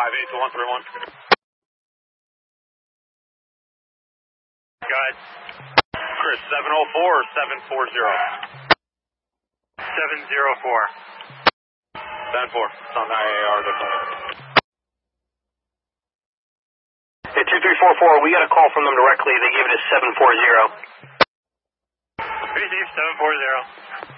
58 to 131. Go ahead. Chris, 704 or 740? 704. 7-4. It's on the IAR. Hey, 2344, we got a call from them directly. They gave it a 740. Receive 740.